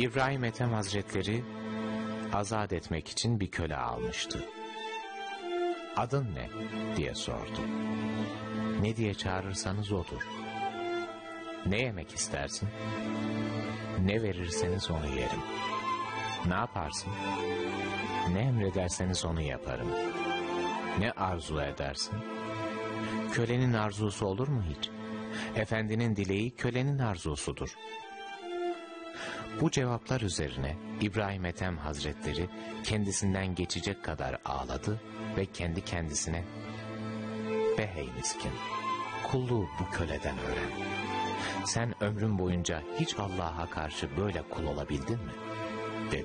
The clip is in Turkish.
İbrahim Ethem Hazretleri azat etmek için bir köle almıştı. "Adın ne?" diye sordu. "Ne diye çağırırsanız odur." "Ne yemek istersin?" "Ne verirseniz onu yerim." "Ne yaparsın?" "Ne emrederseniz onu yaparım." "Ne arzu edersin?" "Kölenin arzusu olur mu hiç? Efendinin dileği kölenin arzusudur." Bu cevaplar üzerine İbrahim Ethem Hazretleri kendisinden geçecek kadar ağladı ve kendi kendisine, "Be hey miskin, kulluğu bu köleden öğren. Sen ömrün boyunca hiç Allah'a karşı böyle kul olabildin mi?"